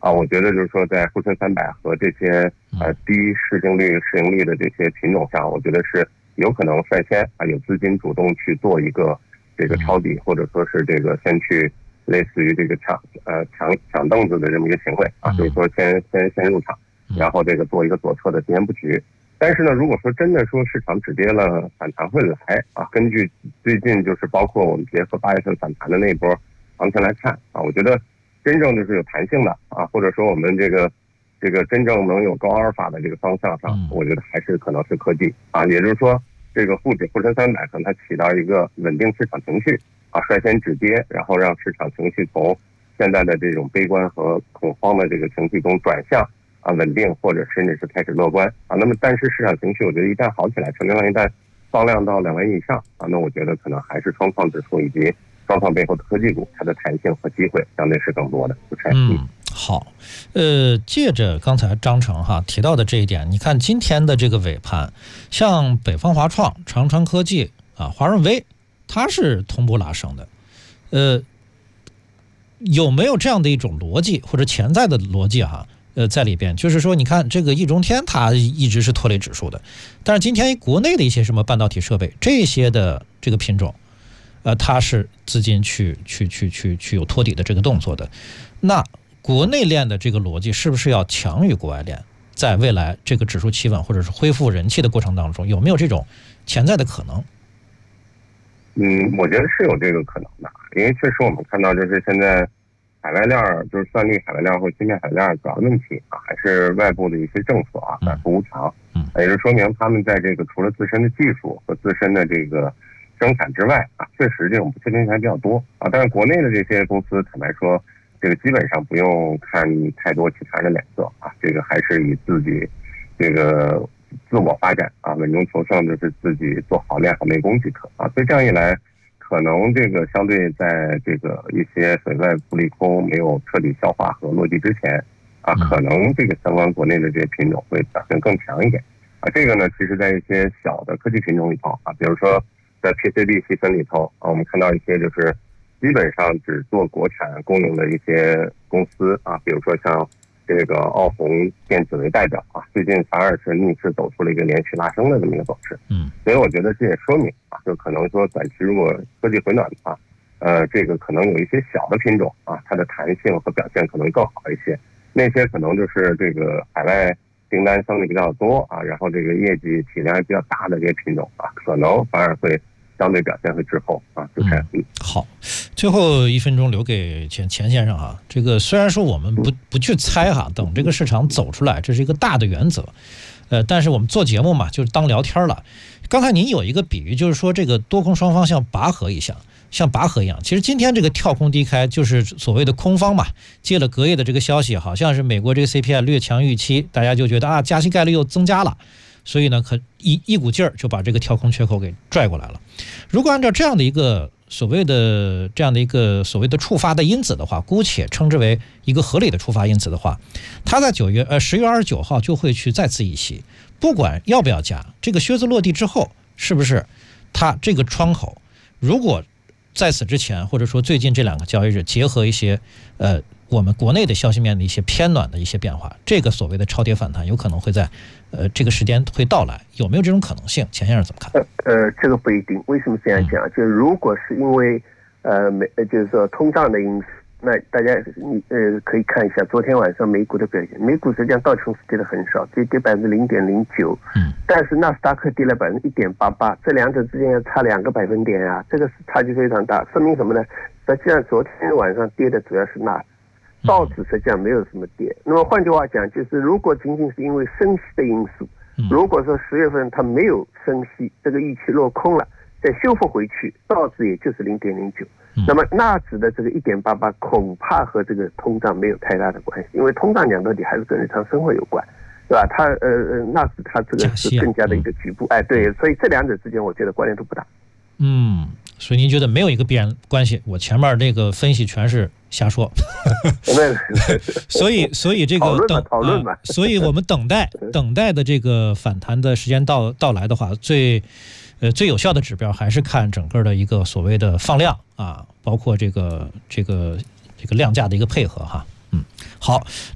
我觉得就是说在沪深300和这些低市盈率的这些品种上，我觉得是有可能率先有资金主动去做一个这个抄底，或者说是这个先去类似于这个抢凳子的这么一个行为所以说先入场，然后这个做一个左侧的提前布局。但是呢，如果说真的说市场止跌了，反弹会来根据最近就是包括我们结合8月份反弹的那一波行情来看我觉得真正就是有弹性的或者说我们这个真正能有高阿尔法的这个方向上，我觉得还是可能是科技也就是说这个沪深300可能它起到一个稳定市场情绪率先止跌，然后让市场情绪从现在的这种悲观和恐慌的这个情绪中转向稳定，或者甚至是开始乐观那么但是市场情绪我觉得一旦好起来，成交量一旦放量到2万亿以上那我觉得可能还是双创指数以及双创背后的科技股，它的弹性和机会相对是更多的。 好，借着刚才张成提到的这一点，你看今天的这个尾盘，像北方华创、长城科技华润微，它是同步拉升的。有没有这样的一种逻辑或者潜在的逻辑在里边？就是说你看这个易中天它一直是拖累指数的，但是今天国内的一些什么半导体设备这些的这个品种它是资金去有托底的这个动作的。那国内链的这个逻辑是不是要强于国外链？在未来这个指数企稳或者是恢复人气的过程当中，有没有这种潜在的可能？ 我觉得是有这个可能的，因为确实我们看到就是现在海外链就是算力海外链或芯片海外链主要的问题还是外部的一些政策反复无常，也就说明他们在这个除了自身的技术和自身的这个生产之外确实这种不确定性还比较多但是国内的这些公司坦白说，这个基本上不用看太多其他人的脸色这个还是以自己这个自我发展稳中求胜，就是自己做好练好内功即可所以这样一来，可能这个相对在这个一些所谓不利空没有彻底消化和落地之前可能这个相关国内的这些品种会表现更强一点这个呢，其实在一些小的科技品种里头比如说在 PCB 细分里头我们看到一些就是基本上只做国产供应的一些公司比如说像这个奥宏电子为代表最近反而是逆势走出了一个连续拉升的这么一个走势所以我觉得这也说明就可能说短期如果科技回暖的话这个可能有一些小的品种它的弹性和表现可能更好一些，那些可能就是这个海外订单相对比较多然后这个业绩体量比较大的这些品种可能反而会相对表现会滞后就这样好，最后1分钟留给钱先生这个虽然说我们不去猜等这个市场走出来，这是一个大的原则但是我们做节目嘛，就是当聊天了。刚才您有一个比喻，就是说这个多空双方像拔河一样，其实今天这个跳空低开就是所谓的空方嘛，借了隔夜的这个消息，好像是美国这个 CPI 略强预期，大家就觉得加息概率又增加了，所以呢一股劲儿就把这个跳空缺口给拽过来了。如果按照这样的一个所谓的触发的因子的话，姑且称之为一个合理的触发因子的话，它在10月29号就会去再次议息，不管要不要加，这个靴子落地之后，是不是它这个窗口，如果在此之前或者说最近这2个交易日结合一些我们国内的消息面的一些偏暖的一些变化，这个所谓的超跌反弹有可能会在这个时间会到来，有没有这种可能性？钱先生怎么看？ 这个不一定。为什么这样讲？就如果是因为就是说通胀的因素，那大家可以看一下昨天晚上美股的表现。美股实际上道琼斯跌得很少，只跌0.09%，但是纳斯达克跌了1.88%，这两者之间要差2个百分点这个是差距非常大。说明什么呢？实际上昨天晚上跌的主要是纳斯，道指实际上没有什么跌。那么换句话讲，就是如果仅仅是因为升息的因素，如果说10月份它没有升息，这个预期落空了，再修复回去，道指也就是0.09%。那么纳指的这个1.88%恐怕和这个通胀没有太大的关系，因为通胀讲到底还是跟日常生活有关，对吧？它纳指它这个是更加的一个局部，对，所以这两者之间我觉得关联度不大。 所以您觉得没有一个必然关系？我前面这个分析全是瞎说。所以这个讨论嘛， 所以我们等待的这个反弹的时间到来的话，最有效的指标还是看整个的一个所谓的放量包括这个量价的一个配合好。